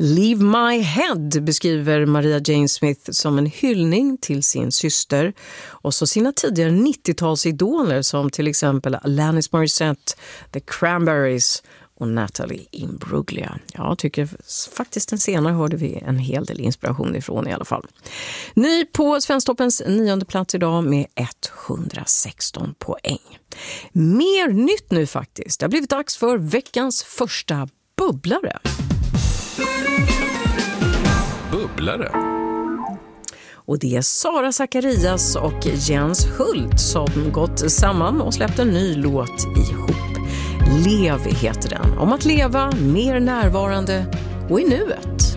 Leave My Head beskriver Maria Jane Smith som en hyllning till sin syster och så sina tidigare 90-talsidoler som till exempel Alanis Morissette, The Cranberries och Natalie Imbruglia. Jag tycker faktiskt den senare hörde vi en hel del inspiration ifrån i alla fall. Ny på Svensktoppens 9:e plats idag med 116 poäng. Mer nytt nu faktiskt. Det har blivit dags för veckans första bubblare. Bubblare. Och det är Sara Zacharias och Jens Hult som gått samman och släppt en ny låt ihop. Lev heter den. Om att leva mer närvarande och i nuet.